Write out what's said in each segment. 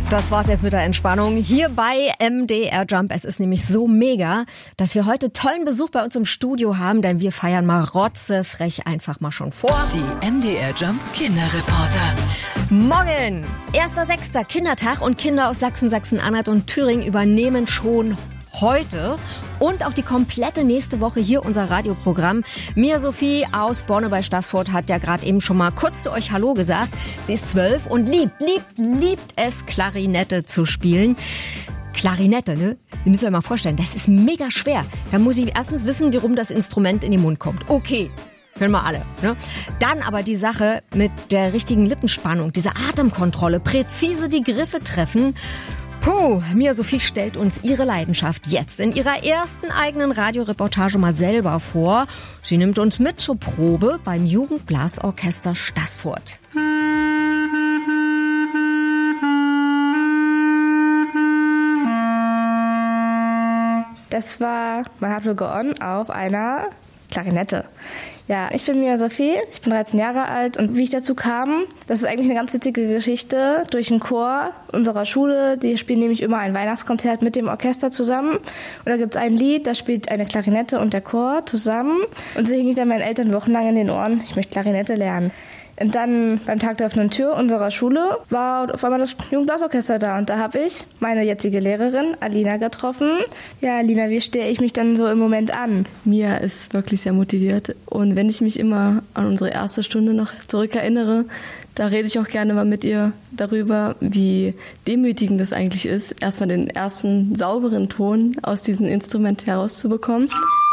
Das war's jetzt mit der Entspannung hier bei MDR Jump. Es ist nämlich so mega, dass wir heute tollen Besuch bei uns im Studio haben, denn wir feiern mal rotzefrech einfach mal schon vor. Die MDR Jump Kinderreporter. Morgen, 1.6. Kindertag und Kinder aus Sachsen, Sachsen-Anhalt und Thüringen übernehmen schon heute und auch die komplette nächste Woche hier unser Radioprogramm. Mia Sophie aus Borne bei Staßfurt hat ja gerade eben schon mal kurz zu euch Hallo gesagt. Sie ist 12 und liebt es, Klarinette zu spielen. Klarinette, ne? Ihr müsst euch mal vorstellen, das ist mega schwer. Da muss ich erstens wissen, wie rum das Instrument in den Mund kommt. Okay. Können wir alle. Ne? Dann aber die Sache mit der richtigen Lippenspannung, diese Atemkontrolle, präzise die Griffe treffen. Puh, Mia Sophie stellt uns ihre Leidenschaft jetzt in ihrer ersten eigenen Radioreportage mal selber vor. Sie nimmt uns mit zur Probe beim Jugendblasorchester Staßfurt. Man hat wohl geon auf einer Klarinette. Ja, ich bin Mia Sophie, ich bin 13 Jahre alt und wie ich dazu kam, das ist eigentlich eine ganz witzige Geschichte durch den Chor unserer Schule. Die spielen nämlich immer ein Weihnachtskonzert mit dem Orchester zusammen und da gibt es ein Lied, da spielt eine Klarinette und der Chor zusammen und so hing ich dann meinen Eltern wochenlang in den Ohren, ich möchte Klarinette lernen. Und dann beim Tag der offenen Tür unserer Schule war auf einmal das Jugendblasorchester da und da habe ich meine jetzige Lehrerin Alina getroffen. Ja, Alina, wie stehe ich mich dann so im Moment an? Mia ist wirklich sehr motiviert und wenn ich mich immer an unsere erste Stunde noch zurückerinnere, da rede ich auch gerne mal mit ihr darüber, wie demütigend es eigentlich ist, erstmal den ersten sauberen Ton aus diesem Instrument herauszubekommen.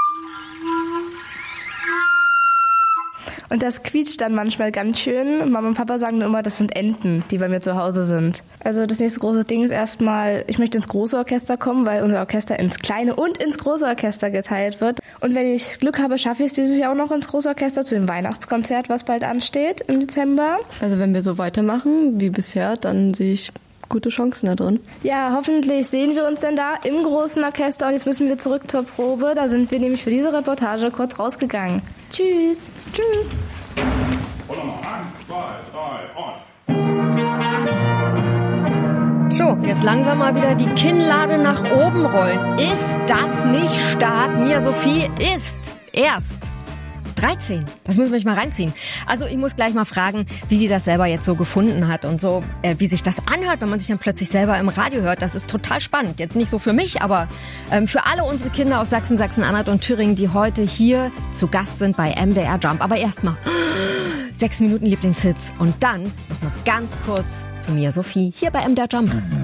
Und das quietscht dann manchmal ganz schön. Mama und Papa sagen immer, das sind Enten, die bei mir zu Hause sind. Also das nächste große Ding ist erstmal, ich möchte ins große Orchester kommen, weil unser Orchester ins kleine und ins große Orchester geteilt wird. Und wenn ich Glück habe, schaffe ich es dieses Jahr auch noch ins große Orchester zu dem Weihnachtskonzert, was bald ansteht im Dezember. Also wenn wir so weitermachen wie bisher, dann sehe ich gute Chancen da drin. Ja, hoffentlich sehen wir uns dann da im großen Orchester. Und jetzt müssen wir zurück zur Probe. Da sind wir nämlich für diese Reportage kurz rausgegangen. Tschüss. Tschüss. Und nochmal 1, 2, 3 und... So, jetzt langsam mal wieder die Kinnlade nach oben rollen. Ist das nicht stark? Mia Sophie ist erst 13. Das müssen wir euch mal reinziehen. Also ich muss gleich mal fragen, wie sie das selber jetzt so gefunden hat und so, wie sich das anhört, wenn man sich dann plötzlich selber im Radio hört. Das ist total spannend. Jetzt nicht so für mich, aber für alle unsere Kinder aus Sachsen, Sachsen-Anhalt und Thüringen, die heute hier zu Gast sind bei MDR Jump. Aber erstmal 6 Minuten Lieblingshits und dann noch mal ganz kurz zu Mia Sophie hier bei MDR Jump.